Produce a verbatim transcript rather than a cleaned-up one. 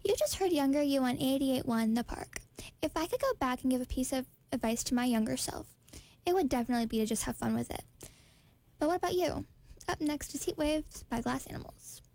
You just heard Younger You on eighty-eight point one The Park. If I could go back and give a piece of advice to my younger self, it would definitely be to just have fun with it. But what about you? Up next is Heat Waves by Glass Animals.